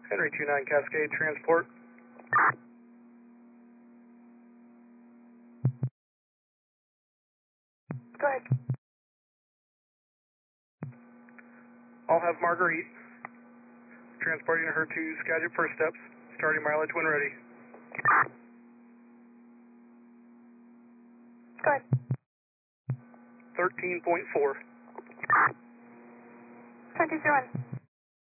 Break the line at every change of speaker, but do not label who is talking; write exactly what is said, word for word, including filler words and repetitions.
Henry two nine Cascade Transport.
Go ahead.
I'll have Marguerite. Transporting her to Skagit First Steps. Starting mileage when ready.
Go ahead.
thirteen point four.
twenty-three one.